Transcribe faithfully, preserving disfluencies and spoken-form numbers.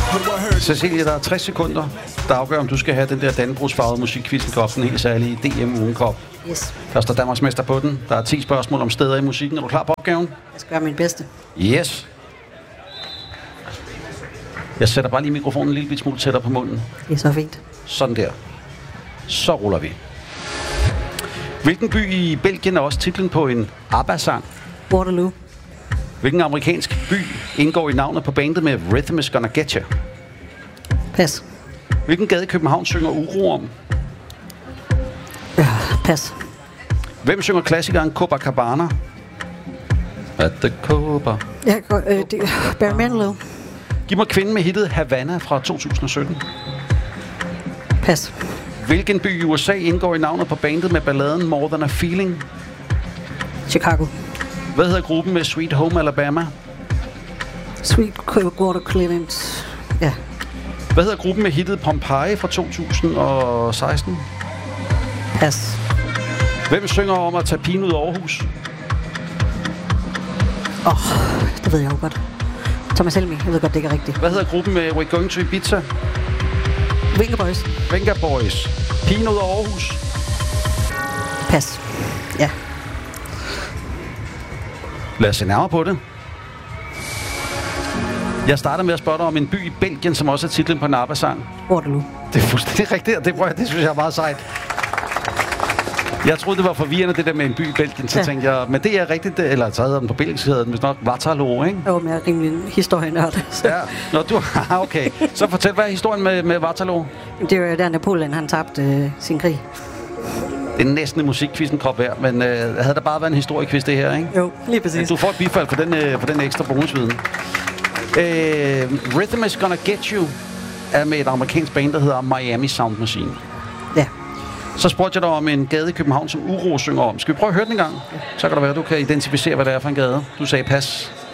Cecilie, der er tres sekunder, der afgør, om du skal have den der Dannebrogsfarvede musikquizzen-kop, den helt særlige D M-ugenkop. Yes. Der står Danmarksmester på den. Der er ti spørgsmål om steder i musikken. Er du klar på opgaven? Jeg skal gøre mit bedste. Yes. Jeg sætter bare lige mikrofonen en lille smule tættere på munden. Det er så fint. Sådan der. Så ruller vi. Hvilken by i Belgien er også titlen på en ABBA-sang? Waterloo. Hvilken amerikansk by indgår i navnet på bandet med Rhythm is Gonna Get You? Pas. Hvilken gade i København synger uro om? Ja, pas. Hvem synger klassikeren Copacabana? At the Copa. Jeg går, øh, det er Barry Manilow. Giv mig kvinden med hittet Havana fra to tusind og sytten. Pas. Hvilken by i U S A indgår i navnet på bandet med balladen More Than a Feeling? Chicago. Hvad hedder gruppen med Sweet Home Alabama? Sweet Water Clement. Ja. Hvad hedder gruppen med hittet Pompeii fra to tusind og seksten? Pas. Hvem synger om at tage pigen ud af Aarhus? Åh, oh, det ved jeg jo godt. Thomas Helmi, jeg ved godt, det ikke er rigtigt. Hvad hedder gruppen med We're Going to Ibiza? Venga Boys. Venga Boys. Pigen ud af Aarhus? Pas. Ja. Lad os se nærmere på det. Jeg starter med at spørge dig om en by i Belgien, som også er titlen på en ABBA-sang. Waterloo. Det er fuldstændig rigtigt, og det, det synes jeg er meget sejt. Jeg troede, det var forvirrende, det der med en by i Belgien, så ja. tænkte jeg, men det er rigtigt, eller så hedder den på belgisk, hedder den vist nok Waterloo, ikke? Jo, men jeg er rimelig historienørd. Ja, nå, du, okay. Så fortæl, hvad er historien med, med Waterloo? Det er jo der Napoleon, han tabte øh, sin krig. Det er næsten en musikquizzen krop værd, men øh, havde der bare været en historiequiz det her, ikke? Jo, lige præcis. Du får et bifald for den, øh, for den ekstra bonusviden. Øh, Rhythm is Gonna Get You er med et amerikansk band, der hedder Miami Sound Machine. Ja. Så spurgte jeg dig om en gade i København, som Uro synger om. Skal vi prøve at høre den en gang? Så kan det være, at du kan identificere, hvad det er for en gade. Du sagde pas.